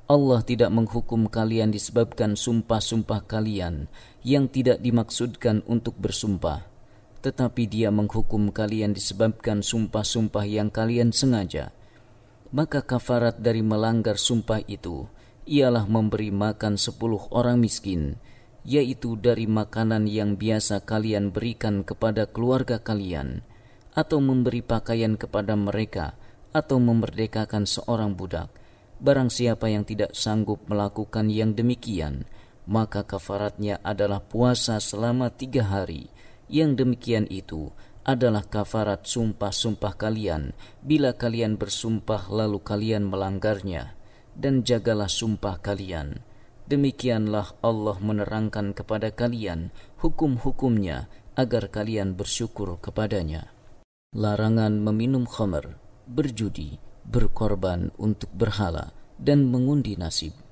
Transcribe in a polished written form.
Allah tidak menghukum kalian disebabkan sumpah-sumpah kalian yang tidak dimaksudkan untuk bersumpah, tetapi Dia menghukum kalian disebabkan sumpah-sumpah yang kalian sengaja. Maka kafarat dari melanggar sumpah itu ialah memberi makan 10 orang miskin, yaitu dari makanan yang biasa kalian berikan kepada keluarga kalian, atau memberi pakaian kepada mereka, atau memerdekakan seorang budak. Barang siapa yang tidak sanggup melakukan yang demikian, maka kafaratnya adalah puasa selama 3 hari. Yang demikian itu adalah kafarat sumpah-sumpah kalian bila kalian bersumpah lalu kalian melanggarnya. Dan jagalah sumpah kalian. Demikianlah Allah menerangkan kepada kalian hukum-hukumnya agar kalian bersyukur kepadanya. Larangan meminum khamr, berjudi, berkorban untuk berhala, dan mengundi nasib.